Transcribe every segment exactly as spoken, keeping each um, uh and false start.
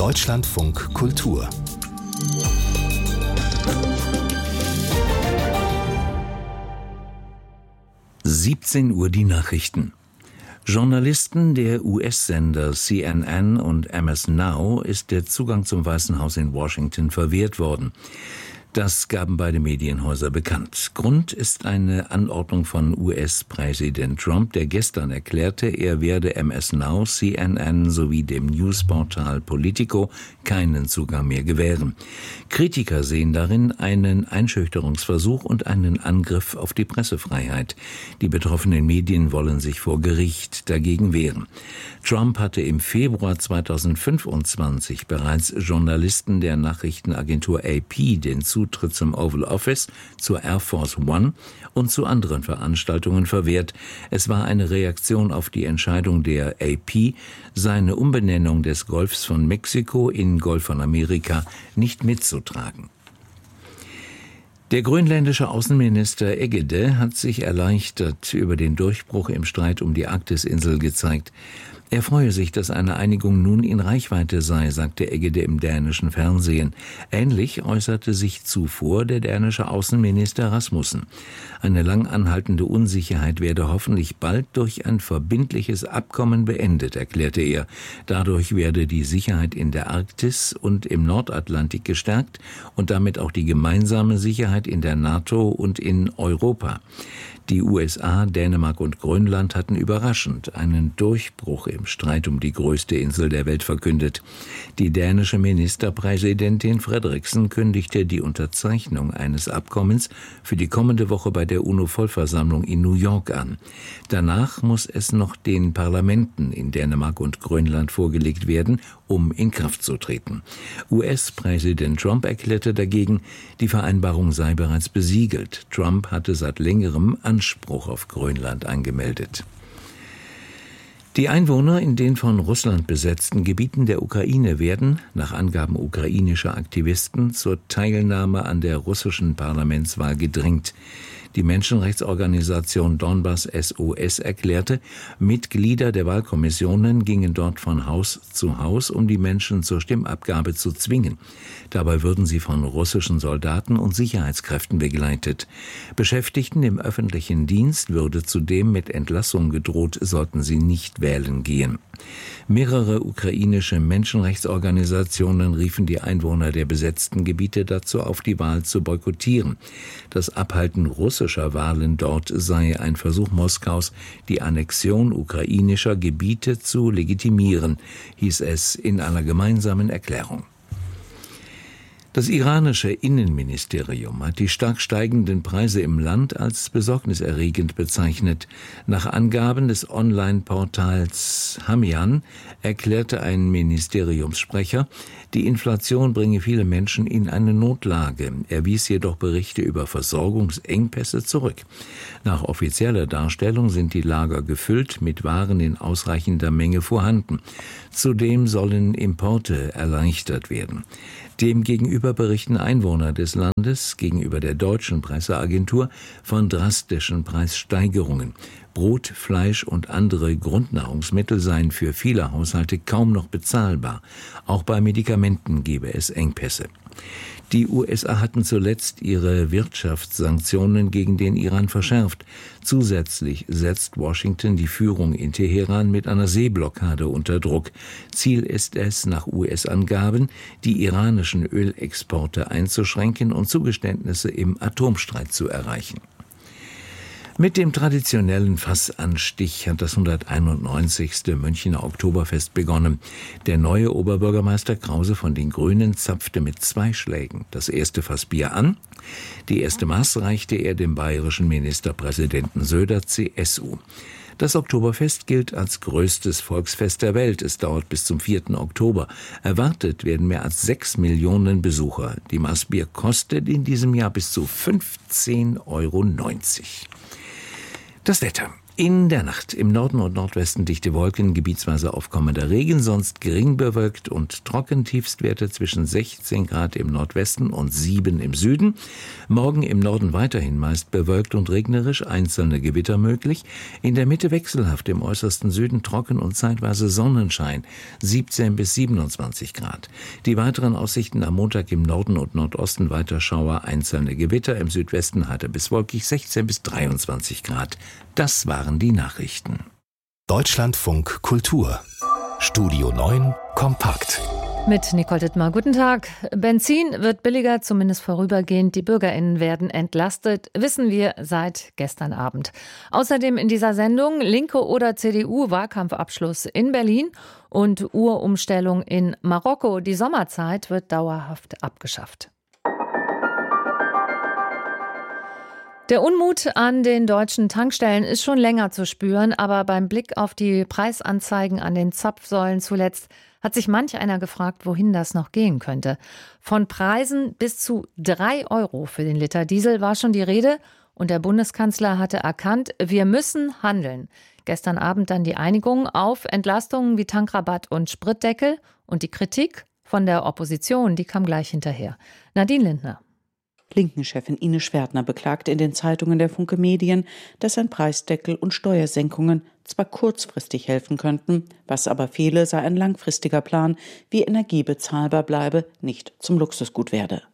Deutschlandfunk Kultur. siebzehn Uhr die Nachrichten. Journalisten der U S-Sender C N N und M S Now ist der Zugang zum Weißen Haus in Washington verwehrt worden. Das gaben beide Medienhäuser bekannt. Grund ist eine Anordnung von U S-Präsident Trump, der gestern erklärte, er werde M S Now, C N N sowie dem Newsportal Politico keinen Zugang mehr gewähren. Kritiker sehen darin einen Einschüchterungsversuch und einen Angriff auf die Pressefreiheit. Die betroffenen Medien wollen sich vor Gericht dagegen wehren. Trump hatte im Februar zweitausendfünfundzwanzig bereits Journalisten der Nachrichtenagentur A P den Zutritt zum Oval Office, zur Air Force One und zu anderen Veranstaltungen verwehrt. Es war eine Reaktion auf die Entscheidung der A P, seine Umbenennung des Golfs von Mexiko in Golf von Amerika nicht mitzutragen. Der grönländische Außenminister Egede hat sich erleichtert über den Durchbruch im Streit um die Arktisinsel gezeigt. Er freue sich, dass eine Einigung nun in Reichweite sei, sagte Egede im dänischen Fernsehen. Ähnlich äußerte sich zuvor der dänische Außenminister Rasmussen. Eine lang anhaltende Unsicherheit werde hoffentlich bald durch ein verbindliches Abkommen beendet, erklärte er. Dadurch werde die Sicherheit in der Arktis und im Nordatlantik gestärkt und damit auch die gemeinsame Sicherheit in der NATO und in Europa. Die U S A, Dänemark und Grönland hatten überraschend einen Durchbruch im Streit um die größte Insel der Welt verkündet. Die dänische Ministerpräsidentin Frederiksen kündigte die Unterzeichnung eines Abkommens für die kommende Woche bei der UNO-Vollversammlung in New York an. Danach muss es noch den Parlamenten in Dänemark und Grönland vorgelegt werden, um in Kraft zu treten. U S-Präsident Trump erklärte dagegen, die Vereinbarung sei bereits besiegelt. Trump hatte seit längerem Anspruch auf Grönland angemeldet. Die Einwohner in den von Russland besetzten Gebieten der Ukraine werden, nach Angaben ukrainischer Aktivisten, zur Teilnahme an der russischen Parlamentswahl gedrängt. Die Menschenrechtsorganisation Donbass S O S erklärte, Mitglieder der Wahlkommissionen gingen dort von Haus zu Haus, um die Menschen zur Stimmabgabe zu zwingen. Dabei würden sie von russischen Soldaten und Sicherheitskräften begleitet. Beschäftigten im öffentlichen Dienst würde zudem mit Entlassung gedroht, sollten sie nicht wählen gehen. Mehrere ukrainische Menschenrechtsorganisationen riefen die Einwohner der besetzten Gebiete dazu auf, die Wahl zu boykottieren. Das Abhalten russischer Wahlen dort sei ein Versuch Moskaus, die Annexion ukrainischer Gebiete zu legitimieren, hieß es in einer gemeinsamen Erklärung. Das iranische Innenministerium hat die stark steigenden Preise im Land als besorgniserregend bezeichnet. Nach Angaben des Online-Portals Hamian erklärte ein Ministeriumssprecher, die Inflation bringe viele Menschen in eine Notlage. Er wies jedoch Berichte über Versorgungsengpässe zurück. Nach offizieller Darstellung sind die Lager gefüllt, mit Waren in ausreichender Menge vorhanden. Zudem sollen Importe erleichtert werden. Demgegenüber berichten Einwohner des Landes gegenüber der deutschen Presseagentur von drastischen Preissteigerungen. Brot, Fleisch und andere Grundnahrungsmittel seien für viele Haushalte kaum noch bezahlbar. Auch bei Medikamenten gebe es Engpässe. Die U S A hatten zuletzt ihre Wirtschaftssanktionen gegen den Iran verschärft. Zusätzlich setzt Washington die Führung in Teheran mit einer Seeblockade unter Druck. Ziel ist es, nach U S-Angaben, die iranischen Ölexporte einzuschränken und Zugeständnisse im Atomstreit zu erreichen. Mit dem traditionellen Fassanstich hat das hunderteinundneunzigste Münchner Oktoberfest begonnen. Der neue Oberbürgermeister Krause von den Grünen zapfte mit zwei Schlägen das erste Fassbier an. Die erste Maß reichte er dem bayerischen Ministerpräsidenten Söder, C S U. Das Oktoberfest gilt als größtes Volksfest der Welt. Es dauert bis zum vierten Oktober. Erwartet werden mehr als sechs Millionen Besucher. Die Maß Bier kostet in diesem Jahr bis zu fünfzehn Euro neunzig. Das Wetter. In der Nacht im Norden und Nordwesten dichte Wolken, gebietsweise aufkommender Regen, sonst gering bewölkt und trocken, Tiefstwerte zwischen sechzehn Grad im Nordwesten und sieben im Süden. Morgen im Norden weiterhin meist bewölkt und regnerisch, einzelne Gewitter möglich. In der Mitte wechselhaft, im äußersten Süden trocken und zeitweise Sonnenschein, siebzehn bis siebenundzwanzig Grad. Die weiteren Aussichten am Montag im Norden und Nordosten weiter Schauer, einzelne Gewitter, im Südwesten heiter bis wolkig, sechzehn bis dreiundzwanzig Grad. Das waren die Nachrichten. Deutschlandfunk Kultur. Studio neun kompakt. Mit Nicole Dittmar. Guten Tag. Benzin wird billiger, zumindest vorübergehend. Die BürgerInnen werden entlastet, wissen wir seit gestern Abend. Außerdem in dieser Sendung Linke oder C D U-Wahlkampfabschluss in Berlin und Uhrumstellung in Marokko. Die Sommerzeit wird dauerhaft abgeschafft. Der Unmut an den deutschen Tankstellen ist schon länger zu spüren, aber beim Blick auf die Preisanzeigen an den Zapfsäulen zuletzt hat sich manch einer gefragt, wohin das noch gehen könnte. Von Preisen bis zu drei Euro für den Liter Diesel war schon die Rede und der Bundeskanzler hatte erkannt, wir müssen handeln. Gestern Abend dann die Einigung auf Entlastungen wie Tankrabatt und Spritdeckel und die Kritik von der Opposition, die kam gleich hinterher. Nadine Lindner. Linken-Chefin Ines Schwertner beklagte in den Zeitungen der Funke Medien, dass ein Preisdeckel und Steuersenkungen zwar kurzfristig helfen könnten, was aber fehle, sei ein langfristiger Plan, wie Energie bezahlbar bleibe, nicht zum Luxusgut werde.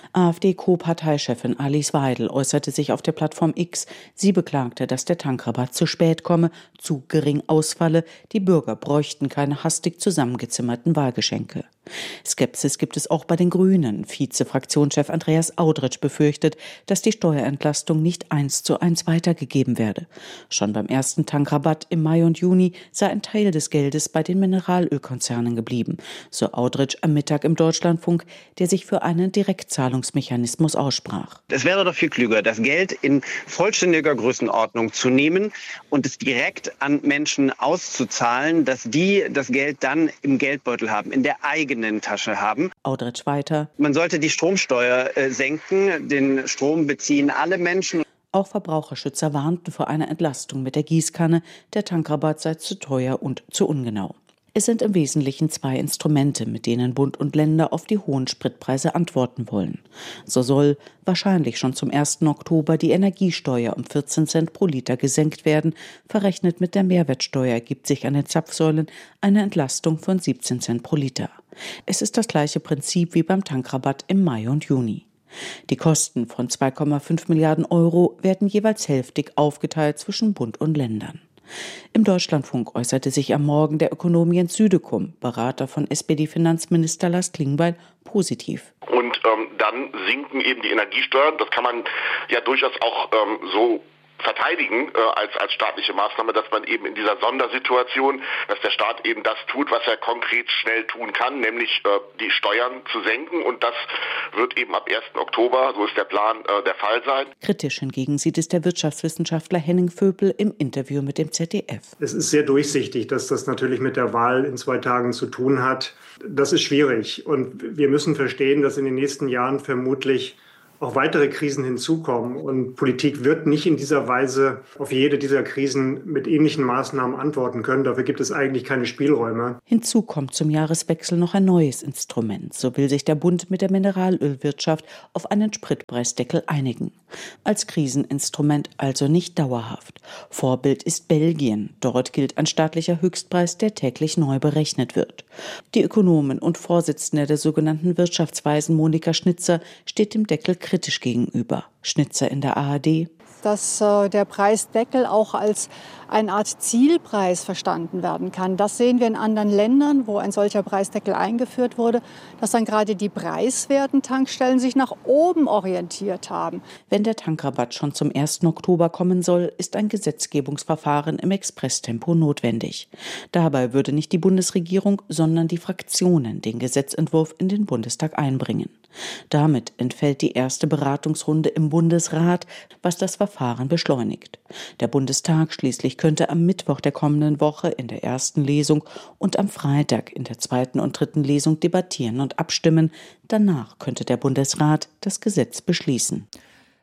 AfD-Co-Parteichefin Alice Weidel äußerte sich auf der Plattform X. Sie beklagte, dass der Tankrabatt zu spät komme, zu gering ausfalle, die Bürger bräuchten keine hastig zusammengezimmerten Wahlgeschenke. Skepsis gibt es auch bei den Grünen. Vize-Fraktionschef Andreas Audretsch befürchtet, dass die Steuerentlastung nicht eins zu eins weitergegeben werde. Schon beim ersten Tankrabatt im Mai und Juni sei ein Teil des Geldes bei den Mineralölkonzernen geblieben, so Audretsch am Mittag im Deutschlandfunk, der sich für einen Direktzahlungsmechanismus aussprach. Es wäre doch viel klüger, das Geld in vollständiger Größenordnung zu nehmen und es direkt an Menschen auszuzahlen, dass die das Geld dann im Geldbeutel haben, in der eigenen Tasche haben. Audretsch weiter. Man sollte die Stromsteuer äh, senken. Den Strom beziehen alle Menschen. Auch Verbraucherschützer warnten vor einer Entlastung mit der Gießkanne. Der Tankrabatt sei zu teuer und zu ungenau. Es sind im Wesentlichen zwei Instrumente, mit denen Bund und Länder auf die hohen Spritpreise antworten wollen. So soll wahrscheinlich schon zum ersten Oktober die Energiesteuer um vierzehn Cent pro Liter gesenkt werden. Verrechnet mit der Mehrwertsteuer ergibt sich an den Zapfsäulen eine Entlastung von siebzehn Cent pro Liter. Es ist das gleiche Prinzip wie beim Tankrabatt im Mai und Juni. Die Kosten von zwei Komma fünf Milliarden Euro werden jeweils hälftig aufgeteilt zwischen Bund und Ländern. Im Deutschlandfunk äußerte sich am Morgen der Ökonom Jens Südekum, Berater von S P D-Finanzminister Lars Klingbeil, positiv. Und ähm, dann sinken eben die Energiesteuern. Das kann man ja durchaus auch ähm, so verteidigen äh, als als staatliche Maßnahme, dass man eben in dieser Sondersituation, dass der Staat eben das tut, was er konkret schnell tun kann, nämlich äh, die Steuern zu senken, und das wird eben ab ersten Oktober, so ist der Plan, äh, der Fall sein. Kritisch hingegen sieht es der Wirtschaftswissenschaftler Henning Vöpel im Interview mit dem Z D F. Es ist sehr durchsichtig, dass das natürlich mit der Wahl in zwei Tagen zu tun hat. Das ist schwierig und wir müssen verstehen, dass in den nächsten Jahren vermutlich auch weitere Krisen hinzukommen. Und Politik wird nicht in dieser Weise auf jede dieser Krisen mit ähnlichen Maßnahmen antworten können. Dafür gibt es eigentlich keine Spielräume. Hinzu kommt zum Jahreswechsel noch ein neues Instrument. So will sich der Bund mit der Mineralölwirtschaft auf einen Spritpreisdeckel einigen. Als Kriseninstrument also nicht dauerhaft. Vorbild ist Belgien. Dort gilt ein staatlicher Höchstpreis, der täglich neu berechnet wird. Die Ökonomin und Vorsitzende der sogenannten Wirtschaftsweisen Monika Schnitzer steht dem Deckel kritisch gegenüber. Schnitzer in der A R D. Dass äh, der Preisdeckel auch als eine Art Zielpreis verstanden werden kann. Das sehen wir in anderen Ländern, wo ein solcher Preisdeckel eingeführt wurde, dass dann gerade die preiswerten Tankstellen sich nach oben orientiert haben. Wenn der Tankrabatt schon zum ersten Oktober kommen soll, ist ein Gesetzgebungsverfahren im Expresstempo notwendig. Dabei würde nicht die Bundesregierung, sondern die Fraktionen den Gesetzentwurf in den Bundestag einbringen. Damit entfällt die erste Beratungsrunde im Bundesrat, was das Verfahren beschleunigt. Der Bundestag schließlich könnte am Mittwoch der kommenden Woche in der ersten Lesung und am Freitag in der zweiten und dritten Lesung debattieren und abstimmen. Danach könnte der Bundesrat das Gesetz beschließen.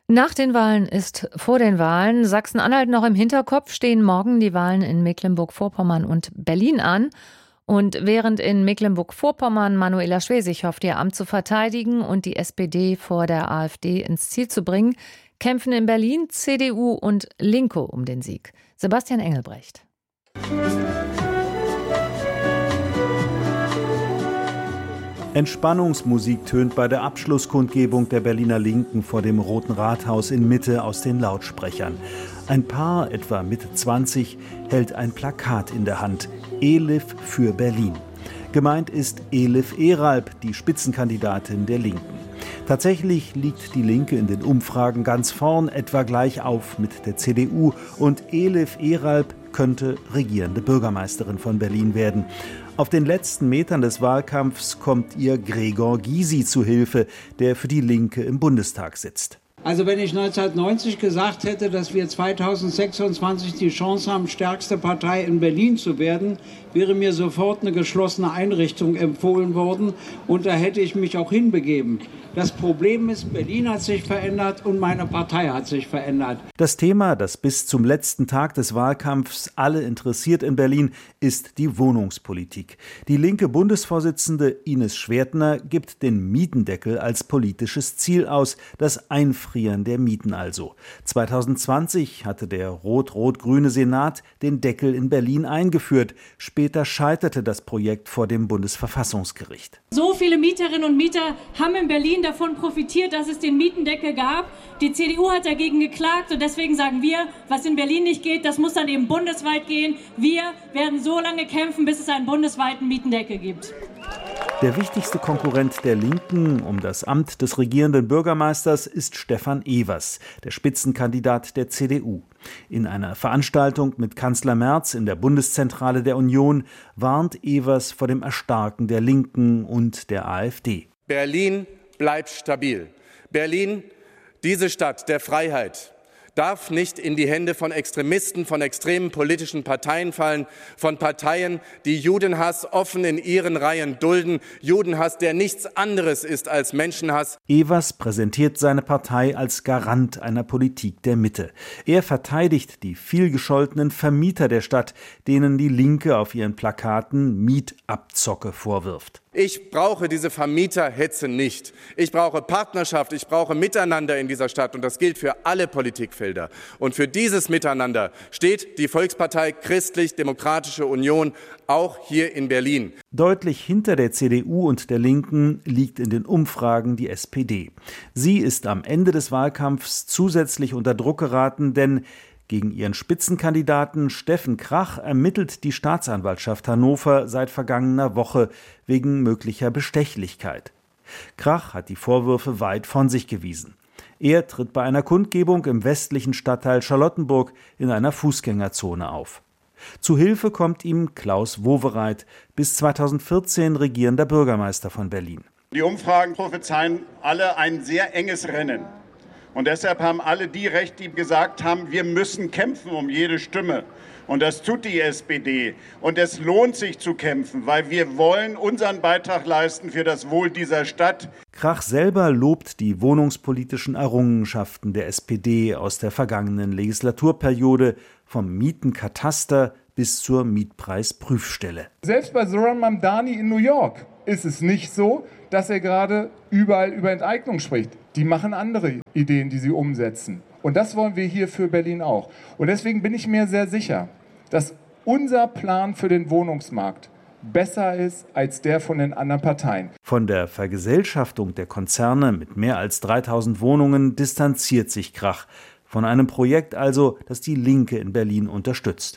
Nach den Wahlen ist vor den Wahlen. Sachsen-Anhalt noch im Hinterkopf, stehen morgen die Wahlen in Mecklenburg-Vorpommern und Berlin an. Und während in Mecklenburg-Vorpommern Manuela Schwesig hofft, ihr Amt zu verteidigen und die S P D vor der AfD ins Ziel zu bringen, kämpfen in Berlin C D U und Linke um den Sieg. Sebastian Engelbrecht. Entspannungsmusik tönt bei der Abschlusskundgebung der Berliner Linken vor dem Roten Rathaus in Mitte aus den Lautsprechern. Ein Paar, etwa Mitte zwanzig, hält ein Plakat in der Hand. Elif für Berlin. Gemeint ist Elif Eralp, die Spitzenkandidatin der Linken. Tatsächlich liegt die Linke in den Umfragen ganz vorn, etwa gleich auf mit der C D U. Und Elif Eralp könnte regierende Bürgermeisterin von Berlin werden. Auf den letzten Metern des Wahlkampfs kommt ihr Gregor Gysi zu Hilfe, der für die Linke im Bundestag sitzt. Also wenn ich neunzehnhundertneunzig gesagt hätte, dass wir zweitausendsechsundzwanzig die Chance haben, stärkste Partei in Berlin zu werden, wäre mir sofort eine geschlossene Einrichtung empfohlen worden und da hätte ich mich auch hinbegeben. Das Problem ist, Berlin hat sich verändert und meine Partei hat sich verändert. Das Thema, das bis zum letzten Tag des Wahlkampfs alle interessiert in Berlin, ist die Wohnungspolitik. Die linke Bundesvorsitzende Ines Schwertner gibt den Mietendeckel als politisches Ziel aus, das Einfrieren der Mieten also. zweitausendzwanzig hatte der rot-rot-grüne Senat den Deckel in Berlin eingeführt. Später scheiterte das Projekt vor dem Bundesverfassungsgericht. So viele Mieterinnen und Mieter haben in Berlin davon profitiert, dass es den Mietendeckel gab. Die C D U hat dagegen geklagt und deswegen sagen wir, was in Berlin nicht geht, das muss dann eben bundesweit gehen. Wir werden so lange kämpfen, bis es einen bundesweiten Mietendeckel gibt. Der wichtigste Konkurrent der Linken um das Amt des regierenden Bürgermeisters ist Stefan Evers, der Spitzenkandidat der C D U. In einer Veranstaltung mit Kanzler Merz in der Bundeszentrale der Union warnt Evers vor dem Erstarken der Linken und der AfD. Berlin bleibt stabil. Berlin, diese Stadt der Freiheit, darf nicht in die Hände von Extremisten, von extremen politischen Parteien fallen, von Parteien, die Judenhass offen in ihren Reihen dulden, Judenhass, der nichts anderes ist als Menschenhass. Evers präsentiert seine Partei als Garant einer Politik der Mitte. Er verteidigt die vielgescholtenen Vermieter der Stadt, denen die Linke auf ihren Plakaten Mietabzocke vorwirft. Ich brauche diese Vermieterhetze nicht. Ich brauche Partnerschaft, ich brauche Miteinander in dieser Stadt und das gilt für alle Politikfelder. Und für dieses Miteinander steht die Volkspartei Christlich-Demokratische Union auch hier in Berlin. Deutlich hinter der C D U und der Linken liegt in den Umfragen die S P D. Sie ist am Ende des Wahlkampfs zusätzlich unter Druck geraten, denn gegen ihren Spitzenkandidaten Steffen Krach ermittelt die Staatsanwaltschaft Hannover seit vergangener Woche wegen möglicher Bestechlichkeit. Krach hat die Vorwürfe weit von sich gewiesen. Er tritt bei einer Kundgebung im westlichen Stadtteil Charlottenburg in einer Fußgängerzone auf. Zu Hilfe kommt ihm Klaus Wowereit, bis zweitausendvierzehn regierender Bürgermeister von Berlin. Die Umfragen prophezeien alle ein sehr enges Rennen. Und deshalb haben alle die recht, die gesagt haben, wir müssen kämpfen um jede Stimme. Und das tut die S P D. Und es lohnt sich zu kämpfen, weil wir wollen unseren Beitrag leisten für das Wohl dieser Stadt. Krach selber lobt die wohnungspolitischen Errungenschaften der S P D aus der vergangenen Legislaturperiode, vom Mietenkataster bis zur Mietpreisprüfstelle. Selbst bei Zoran Mamdani in New York ist es nicht so, dass er gerade überall über Enteignung spricht. Die machen andere Ideen, die sie umsetzen. Und das wollen wir hier für Berlin auch. Und deswegen bin ich mir sehr sicher, dass unser Plan für den Wohnungsmarkt besser ist als der von den anderen Parteien. Von der Vergesellschaftung der Konzerne mit mehr als dreitausend Wohnungen distanziert sich Krach. Von einem Projekt also, das die Linke in Berlin unterstützt.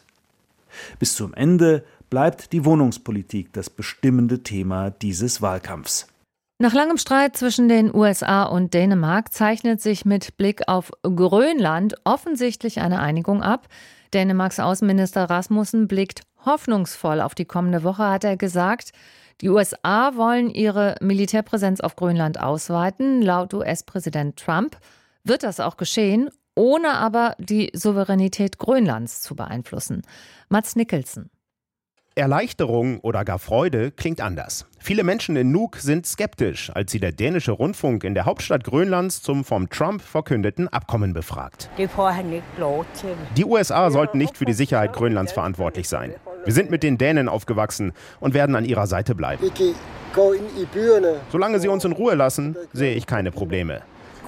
Bis zum Ende bleibt die Wohnungspolitik das bestimmende Thema dieses Wahlkampfs. Nach langem Streit zwischen den U S A und Dänemark zeichnet sich mit Blick auf Grönland offensichtlich eine Einigung ab. Dänemarks Außenminister Rasmussen blickt hoffnungsvoll auf die kommende Woche, hat er gesagt. Die U S A wollen ihre Militärpräsenz auf Grönland ausweiten. Laut U S-Präsident Trump wird das auch geschehen, ohne aber die Souveränität Grönlands zu beeinflussen. Mads Nicholson. Erleichterung oder gar Freude klingt anders. Viele Menschen in Nuuk sind skeptisch, als sie der dänische Rundfunk in der Hauptstadt Grönlands zum vom Trump verkündeten Abkommen befragt. Die U S A sollten nicht für die Sicherheit Grönlands verantwortlich sein. Wir sind mit den Dänen aufgewachsen und werden an ihrer Seite bleiben. Solange sie uns in Ruhe lassen, sehe ich keine Probleme.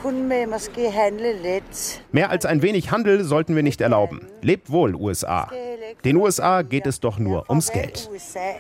Mehr als ein wenig Handel sollten wir nicht erlauben. Lebt wohl, U S A. Den U S A geht es doch nur ums Geld.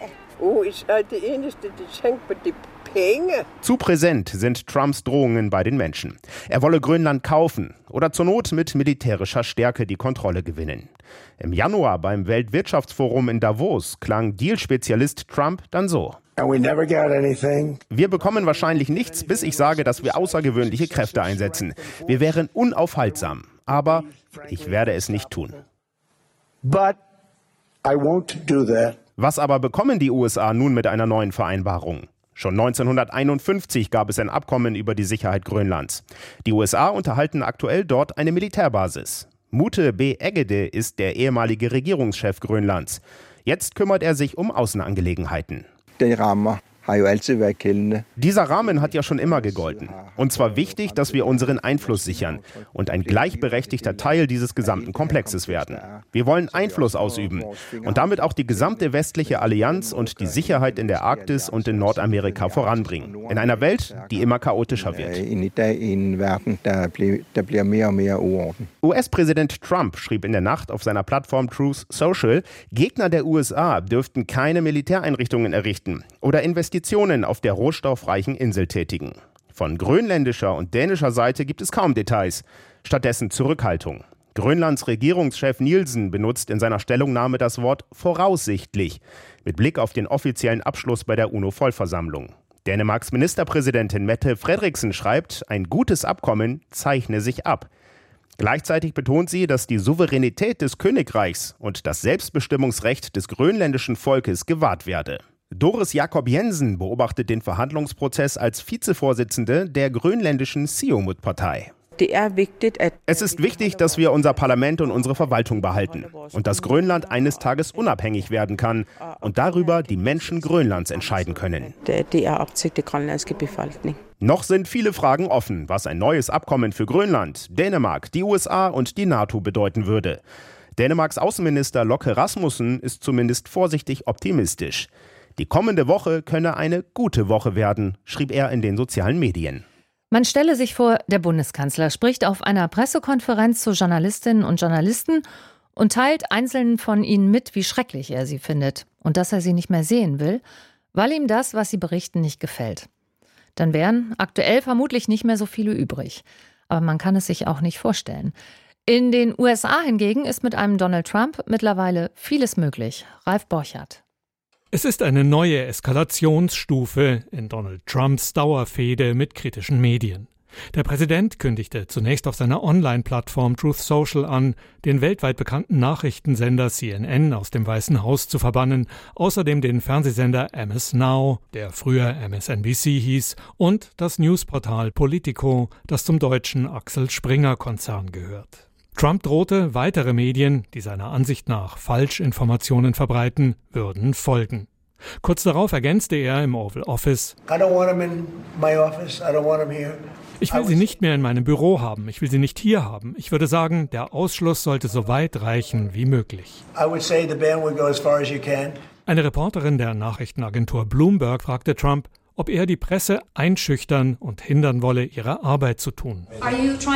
Zu präsent sind Trumps Drohungen bei den Menschen. Er wolle Grönland kaufen oder zur Not mit militärischer Stärke die Kontrolle gewinnen. Im Januar beim Weltwirtschaftsforum in Davos klang Deal-Spezialist Trump dann so. Wir bekommen wahrscheinlich nichts, bis ich sage, dass wir außergewöhnliche Kräfte einsetzen. Wir wären unaufhaltsam, aber ich werde es nicht tun. But I won't do that. Was aber bekommen die U S A nun mit einer neuen Vereinbarung? Schon neunzehnhunderteinundfünfzig gab es ein Abkommen über die Sicherheit Grönlands. Die U S A unterhalten aktuell dort eine Militärbasis. Mute B. Eggede ist der ehemalige Regierungschef Grönlands. Jetzt kümmert er sich um Außenangelegenheiten. Dieser Rahmen hat ja schon immer gegolten. Und zwar wichtig, dass wir unseren Einfluss sichern und ein gleichberechtigter Teil dieses gesamten Komplexes werden. Wir wollen Einfluss ausüben und damit auch die gesamte westliche Allianz und die Sicherheit in der Arktis und in Nordamerika voranbringen. In einer Welt, die immer chaotischer wird. U S-Präsident Trump schrieb in der Nacht auf seiner Plattform Truth Social, Gegner der U S A dürften keine Militäreinrichtungen errichten oder Investitionen auf der rohstoffreichen Insel tätigen. Von grönländischer und dänischer Seite gibt es kaum Details, stattdessen Zurückhaltung. Grönlands Regierungschef Nielsen benutzt in seiner Stellungnahme das Wort voraussichtlich, mit Blick auf den offiziellen Abschluss bei der UNO-Vollversammlung. Dänemarks Ministerpräsidentin Mette Frederiksen schreibt, ein gutes Abkommen zeichne sich ab. Gleichzeitig betont sie, dass die Souveränität des Königreichs und das Selbstbestimmungsrecht des grönländischen Volkes gewahrt werde. Doris Jakob Jensen beobachtet den Verhandlungsprozess als Vizevorsitzende der grönländischen Siumut-Partei. Es ist wichtig, dass wir unser Parlament und unsere Verwaltung behalten und dass Grönland eines Tages unabhängig werden kann und darüber die Menschen Grönlands entscheiden können. Noch sind viele Fragen offen, was ein neues Abkommen für Grönland, Dänemark, die U S A und die NATO bedeuten würde. Dänemarks Außenminister Locke Rasmussen ist zumindest vorsichtig optimistisch. Die kommende Woche könne eine gute Woche werden, schrieb er in den sozialen Medien. Man stelle sich vor, der Bundeskanzler spricht auf einer Pressekonferenz zu Journalistinnen und Journalisten und teilt einzelnen von ihnen mit, wie schrecklich er sie findet und dass er sie nicht mehr sehen will, weil ihm das, was sie berichten, nicht gefällt. Dann wären aktuell vermutlich nicht mehr so viele übrig. Aber man kann es sich auch nicht vorstellen. In den U S A hingegen ist mit einem Donald Trump mittlerweile vieles möglich. Ralf Borchardt. Es ist eine neue Eskalationsstufe in Donald Trumps Dauerfehde mit kritischen Medien. Der Präsident kündigte zunächst auf seiner Online-Plattform Truth Social an, den weltweit bekannten Nachrichtensender C N N aus dem Weißen Haus zu verbannen, außerdem den Fernsehsender M S Now, der früher M S N B C hieß, und das Newsportal Politico, das zum deutschen Axel Springer-Konzern gehört. Trump drohte, weitere Medien, die seiner Ansicht nach Falschinformationen verbreiten, würden folgen. Kurz darauf ergänzte er im Oval Office: Ich will sie nicht mehr in meinem Büro haben, ich will sie nicht hier haben. Ich würde sagen, der Ausschluss sollte so weit reichen wie möglich. Eine Reporterin der Nachrichtenagentur Bloomberg fragte Trump, ob er die Presse einschüchtern und hindern wolle, ihre Arbeit zu tun.